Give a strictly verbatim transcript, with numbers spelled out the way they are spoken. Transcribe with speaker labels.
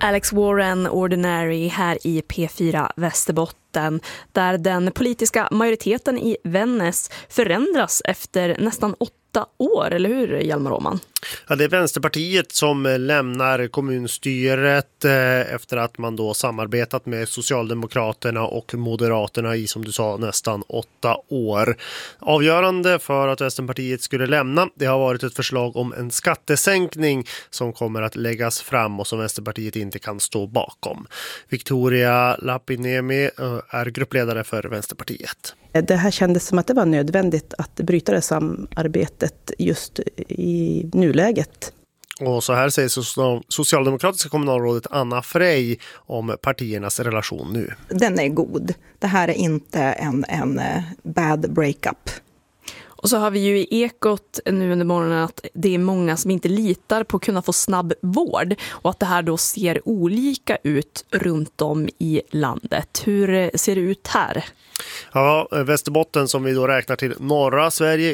Speaker 1: Alex Warren, Ordinary här i P fyra Västerbotten, där den politiska majoriteten i Vännäs förändras efter nästan åtta år, eller hur, Hjalmar Åman?
Speaker 2: Ja, det är Vänsterpartiet som lämnar kommunstyret eh, efter att man då samarbetat med Socialdemokraterna och Moderaterna i, som du sa, nästan åtta år. Avgörande för att Vänsterpartiet skulle lämna, det har varit ett förslag om en skattesänkning som kommer att läggas fram och som Vänsterpartiet inte kan stå bakom. Victoria Lapinemi eh, är gruppledare för Vänsterpartiet.
Speaker 3: Det här kändes som att det var nödvändigt att bryta det samarbetet just i nuläget.
Speaker 2: Och så här säger socialdemokratiska kommunalrådet Anna Frey om partiernas relation nu.
Speaker 4: Den är god. Det här är inte en, en bad breakup.
Speaker 1: Och så har vi ju i Ekot nu under morgonen att det är många som inte litar på att kunna få snabb vård och att det här då ser olika ut runt om i landet. Hur ser det ut här?
Speaker 2: Ja, Västerbotten som vi då räknar till norra Sverige